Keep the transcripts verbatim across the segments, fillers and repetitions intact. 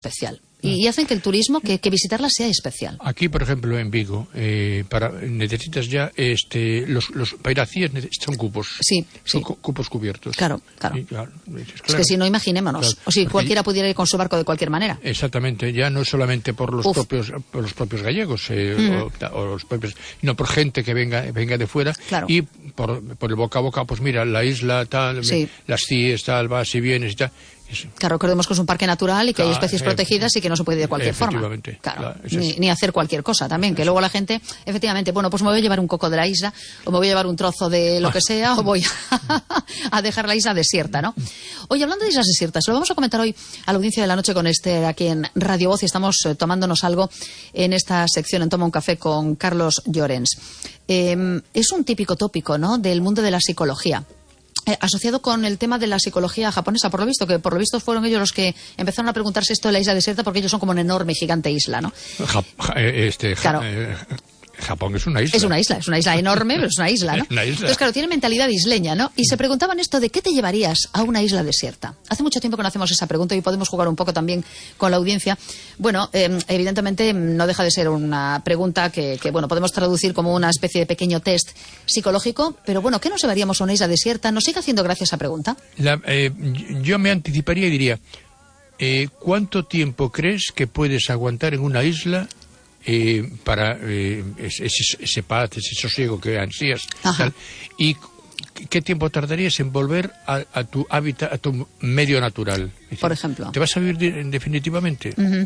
especial. Y hacen que el turismo, que, que visitarla sea especial. Aquí, por ejemplo, en Vigo, eh, para necesitas ya, este, los, los para ir a Cíes son cupos. Sí, son sí. Cu cupos cubiertos. Claro, claro. Y, claro, es, claro. Es que si no, imaginémonos. Claro, o si cualquiera pudiera ir con su barco de cualquier manera. Exactamente, ya no solamente por los Uf. propios por los propios gallegos, eh, mm. o, o los propios, sino por gente que venga venga de fuera. Claro. Y por, por el boca a boca, pues mira, la isla tal, sí. las Cíes tal, vas y vienes y tal. Claro, recordemos que es un parque natural y que claro, hay especies eh, protegidas y que no se puede ir de cualquier forma. Claro, claro ni, ni hacer cualquier cosa también, que luego la gente, efectivamente, bueno, pues me voy a llevar un coco de la isla, o me voy a llevar un trozo de lo que sea, o voy a, a dejar la isla desierta, ¿no? Oye, hablando de islas desiertas, lo vamos a comentar hoy a la audiencia de la noche con Esther aquí en Radio Voz, y estamos eh, tomándonos algo en esta sección en Toma un Café con Carlos Llorens. Eh, es un típico tópico, ¿no?, del mundo de la psicología. Eh, asociado con el tema de la psicología japonesa, por lo visto, que por lo visto fueron ellos los que empezaron a preguntarse esto de la isla desierta, porque ellos son como una enorme, gigante isla, ¿no? Ja, ja, este, ja, claro. Eh, Japón es una isla. Es una isla, es una isla enorme, pero es una isla, ¿no? Es una isla. Entonces, claro, tiene mentalidad isleña, ¿no? Y se preguntaban esto de ¿qué te llevarías a una isla desierta? Hace mucho tiempo que no hacemos esa pregunta y podemos jugar un poco también con la audiencia. Bueno, eh, evidentemente no deja de ser una pregunta que, que, bueno, podemos traducir como una especie de pequeño test psicológico, pero bueno, ¿qué nos llevaríamos a una isla desierta? ¿Nos sigue haciendo gracia esa pregunta? La, eh, yo me anticiparía y diría, eh, ¿cuánto tiempo crees que puedes aguantar en una isla Eh, para eh, ese, ese paz, ese sosiego que ansías tal, y qué tiempo tardarías en volver a, a tu hábitat, a tu medio natural? Es decir, por ejemplo, ¿te vas a vivir definitivamente? Uh-huh.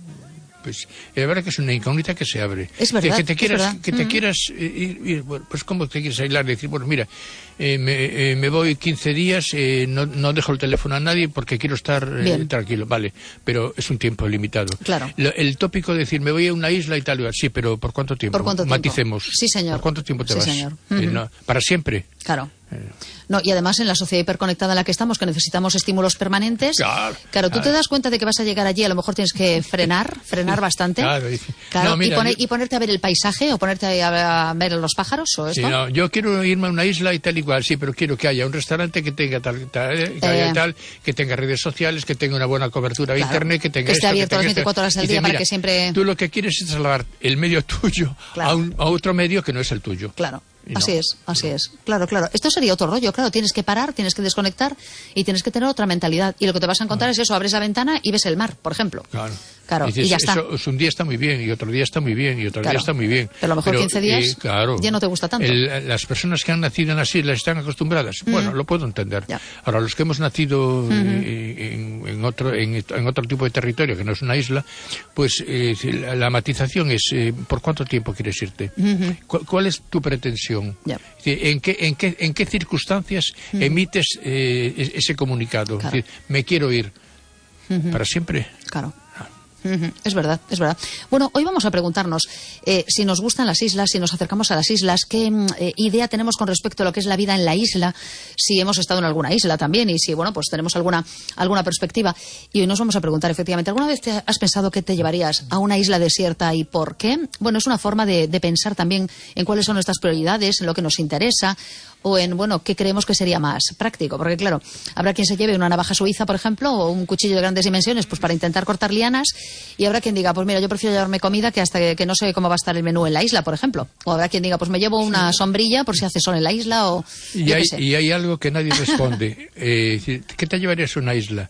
Pues es verdad que es una incógnita que se abre. Es verdad. Que te quieras, verdad. que te uh-huh. quieras ir, ir, bueno, pues cómo te quieres aislar, decir, bueno, mira, eh, me, eh, me voy quince días, eh, no, no dejo el teléfono a nadie porque quiero estar eh, tranquilo, vale, pero es un tiempo limitado. Claro. Lo, el tópico de decir, me voy a una isla y tal, sí, pero ¿por cuánto tiempo? ¿Por cuánto tiempo? Maticemos. Sí, señor. ¿Por cuánto tiempo te sí, vas? Señor. Uh-huh. Eh, no, ¿para siempre? Claro. No, y además en la sociedad hiperconectada en la que estamos, que necesitamos estímulos permanentes, claro, claro tú claro. te das cuenta de que vas a llegar allí, a lo mejor tienes que frenar, frenar bastante, claro, claro no, mira, y, poner, yo... y ponerte a ver el paisaje o ponerte a, a ver los pájaros o esto. Sí, no, yo quiero irme a una isla y tal igual, sí, pero quiero que haya un restaurante que tenga tal, tal, que, eh... haya tal, que tenga redes sociales, que tenga una buena cobertura de claro, internet, que tenga que esté esto, abierto que las veinticuatro horas al día, dice, para mira, que siempre... Tú lo que quieres es trasladar el medio tuyo claro. a, un, a otro medio que no es el tuyo. Claro. No, así es, así no. es. Claro, claro. Esto sería otro rollo, claro. Tienes que parar, tienes que desconectar y tienes que tener otra mentalidad. Y lo que te vas a encontrar claro. es eso, abres la ventana y ves el mar, por ejemplo. Claro. Claro, y, dices, y ya está. Eso, un día está muy bien, y otro día está muy bien, y otro claro. día está muy bien. Pero a lo mejor pero, quince días eh, claro, ya no te gusta tanto. El, las personas que han nacido en las islas están acostumbradas. Mm. Bueno, lo puedo entender. Ya. Ahora, los que hemos nacido uh-huh. en, en, otro, en, en otro tipo de territorio, que no es una isla, pues eh, la, la matización es eh, ¿por cuánto tiempo quieres irte? Uh-huh. ¿Cuál, ¿Cuál es tu pretensión? Ya. ¿En qué, en qué, en qué circunstancias uh-huh. emites eh, ese comunicado? Claro. Es decir, me quiero ir. Uh-huh. ¿Para siempre? Claro. Uh-huh. Es verdad, es verdad. Bueno, hoy vamos a preguntarnos eh, si nos gustan las islas, si nos acercamos a las islas, qué eh, idea tenemos con respecto a lo que es la vida en la isla, si hemos estado en alguna isla también y si, bueno, pues tenemos alguna, alguna perspectiva. Y hoy nos vamos a preguntar, efectivamente, ¿alguna vez te has pensado que te llevarías a una isla desierta y por qué? Bueno, es una forma de, de pensar también en cuáles son nuestras prioridades, en lo que nos interesa o en, bueno, qué creemos que sería más práctico. Porque, claro, habrá quien se lleve una navaja suiza, por ejemplo, o un cuchillo de grandes dimensiones, pues para intentar cortar lianas. Y habrá quien diga, pues mira, yo prefiero llevarme comida que hasta que, que no sé cómo va a estar el menú en la isla, por ejemplo. O habrá quien diga, pues me llevo una sombrilla por si hace sol en la isla o... Y, hay, y hay algo que nadie responde. eh, ¿Qué te llevarías a una isla?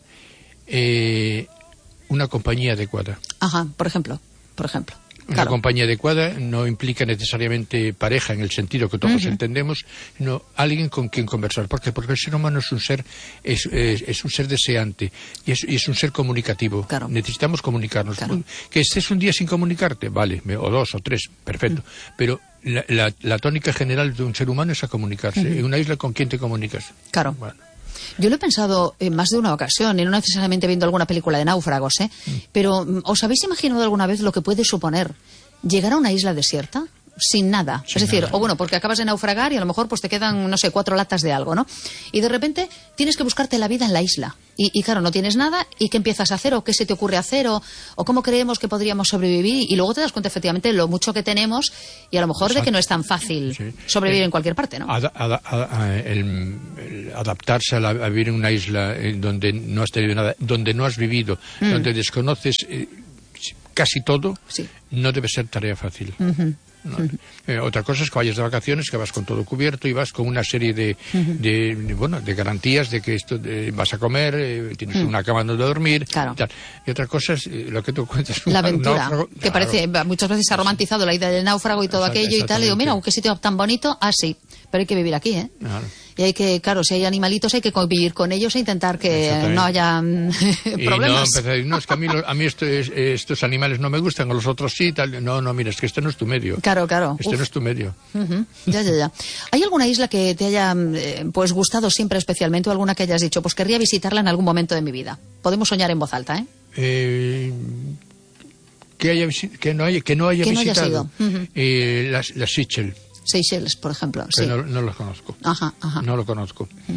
Eh, una compañía adecuada. Ajá, por ejemplo, por ejemplo. Una Claro. compañía adecuada no implica necesariamente pareja en el sentido que todos uh-huh. entendemos, sino alguien con quien conversar. ¿Por qué? Porque el ser humano es un ser es, es, es un ser deseante y es, y es un ser comunicativo. Claro. Necesitamos comunicarnos. Claro. Que estés un día sin comunicarte, vale, o dos o tres, perfecto. Uh-huh. Pero la, la, la tónica general de un ser humano es a comunicarse. Uh-huh. En una isla, ¿con quién te comunicas? Claro. Bueno. Yo lo he pensado en más de una ocasión, y no necesariamente viendo alguna película de náufragos, ¿eh? Mm. Pero ¿os habéis imaginado alguna vez lo que puede suponer llegar a una isla desierta? sin nada. Sin es decir, nada. o bueno, porque acabas de naufragar y a lo mejor pues te quedan, no sé, cuatro latas de algo, ¿no? Y de repente tienes que buscarte la vida en la isla. Y, y claro, no tienes nada, ¿y qué empiezas a hacer? ¿O qué se te ocurre hacer? ¿O, o cómo creemos que podríamos sobrevivir? Y luego te das cuenta efectivamente lo mucho que tenemos y a lo mejor de que no es tan fácil sí. sobrevivir eh, en cualquier parte, ¿no? Ad, ad, ad, el, el adaptarse a, la, a vivir en una isla eh, donde no has tenido nada, donde no has vivido, mm. donde desconoces eh, casi todo, sí. no debe ser tarea fácil. Uh-huh. No. Uh-huh. Eh, otra cosa es que vayas de vacaciones, que vas con todo cubierto y vas con una serie de, uh-huh. de, de bueno, de garantías de que esto de, vas a comer, eh, tienes uh-huh. una cama donde dormir, claro. tal. Y otra cosa es eh, lo que tú cuentas. La aventura, náufrago, que claro. parece, muchas veces se ha romantizado la idea del náufrago y todo aquello y tal, y digo, mira, qué sitio tan bonito, ah, sí, pero hay que vivir aquí, ¿eh? Claro. Y hay que, claro, si hay animalitos hay que convivir con ellos e intentar que no haya y problemas. No, empezar, no, es que a mí, a mí esto, estos animales no me gustan, a los otros sí, tal. No, no, mira, es que este no es tu medio. Claro, claro. Este Uf. no es tu medio. Uh-huh. Ya, ya, ya. ¿Hay alguna isla que te haya eh, pues gustado siempre especialmente o alguna que hayas dicho, pues querría visitarla en algún momento de mi vida? Podemos soñar en voz alta, ¿eh? eh que, haya, que, no haya, que no haya que visitado. No haya uh-huh. eh, las, las Seychelles. Seychelles, por ejemplo. Sí. No, no lo conozco. Ajá, ajá. No lo conozco. Uh-huh.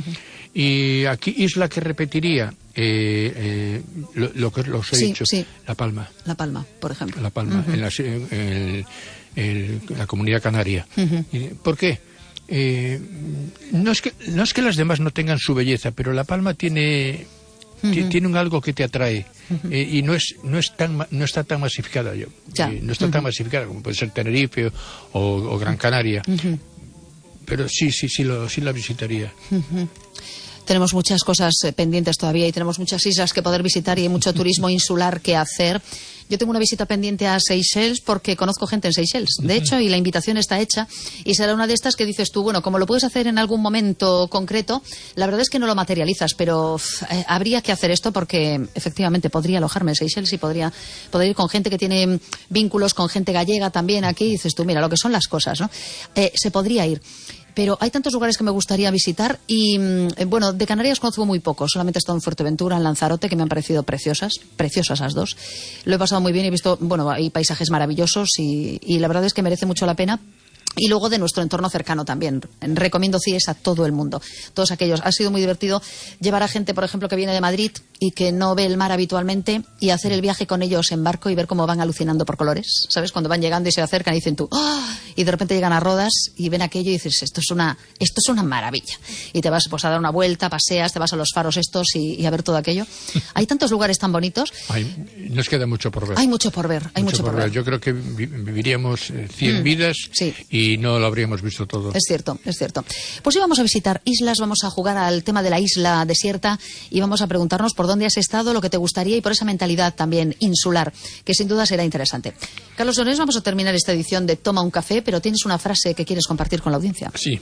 Y aquí, isla que repetiría, eh, eh, lo, lo que os he sí, dicho, sí. La Palma. La Palma, por ejemplo. La Palma, uh-huh. en, la, en, el, en la Comunidad Canaria. Uh-huh. ¿Por qué? Eh, no, es que, no es que las demás no tengan su belleza, pero La Palma tiene... Uh-huh. Tiene un algo que te atrae uh-huh. eh, y no es no es tan no está tan masificada yo eh, no está uh-huh. tan masificada como puede ser Tenerife o, o Gran Canaria uh-huh. pero sí sí sí lo sí la visitaría. Uh-huh. Tenemos muchas cosas pendientes todavía y tenemos muchas islas que poder visitar y hay mucho turismo insular que hacer. Yo tengo una visita pendiente a Seychelles porque conozco gente en Seychelles, de hecho, y la invitación está hecha y será una de estas que dices tú, bueno, como lo puedes hacer en algún momento concreto, la verdad es que no lo materializas, pero eh, habría que hacer esto porque efectivamente podría alojarme en Seychelles y podría poder ir con gente que tiene vínculos con gente gallega también aquí y dices tú, mira, lo que son las cosas, ¿no? Eh, se podría ir. Pero hay tantos lugares que me gustaría visitar y, bueno, de Canarias conozco muy poco. Solamente he estado en Fuerteventura, en Lanzarote, que me han parecido preciosas, preciosas las dos. Lo he pasado muy bien y he visto, bueno, hay paisajes maravillosos y, y la verdad es que merece mucho la pena. Y luego de nuestro entorno cercano también. Recomiendo C I E S a todo el mundo. Todos aquellos. Ha sido muy divertido llevar a gente, por ejemplo, que viene de Madrid y que no ve el mar habitualmente y hacer el viaje con ellos en barco y ver cómo van alucinando por colores. ¿Sabes? Cuando van llegando y se acercan y dicen tú, ¡oh! Y de repente llegan a Rodas y ven aquello y dices, esto es una, esto es una maravilla. Y te vas pues a dar una vuelta, paseas, te vas a los faros estos y, y a ver todo aquello. Hay tantos lugares tan bonitos. Hay, nos queda mucho por ver. Hay mucho por ver. Hay mucho, mucho por ver. ver. Yo creo que vi, viviríamos cien mm, vidas sí. y no lo habríamos visto todo. Es cierto, es cierto. Pues íbamos a visitar islas, vamos a jugar al tema de la isla desierta y vamos a preguntarnos por dónde has estado, lo que te gustaría y por esa mentalidad también insular, que sin duda será interesante. Carlos Donés, vamos a terminar esta edición de Toma un Café, pero tienes una frase que quieres compartir con la audiencia. Sí.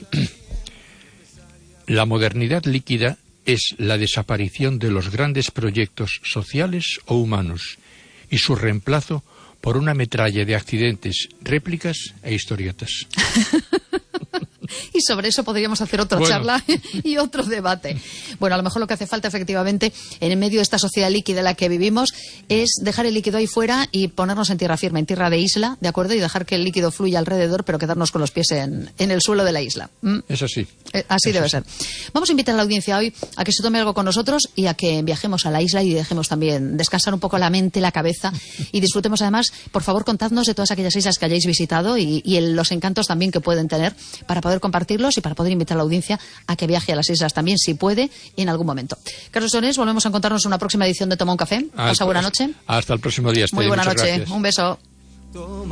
La modernidad líquida es la desaparición de los grandes proyectos sociales o humanos y su reemplazo por una metralla de accidentes, réplicas e historietas. Y sobre eso podríamos hacer otra bueno. charla y otro debate. Bueno, a lo mejor lo que hace falta efectivamente en medio de esta sociedad líquida en la que vivimos es dejar el líquido ahí fuera y ponernos en tierra firme, en tierra de isla, ¿de acuerdo? Y dejar que el líquido fluya alrededor, pero quedarnos con los pies en, en el suelo de la isla. ¿Mm? Es así. Eh, así es debe así. ser. Vamos a invitar a la audiencia hoy a que se tome algo con nosotros y a que viajemos a la isla y dejemos también descansar un poco la mente, la cabeza y disfrutemos además. Por favor, contadnos de todas aquellas islas que hayáis visitado y, y el, los encantos también que pueden tener para poder compartirlos y para poder invitar a la audiencia a que viaje a las islas también, si puede, en algún momento. Carlos Donés, volvemos a encontrarnos en una próxima edición de Toma un Café. Pasa buena noche. Hasta el próximo día. Muy buena Muchas noche. Gracias. Un beso.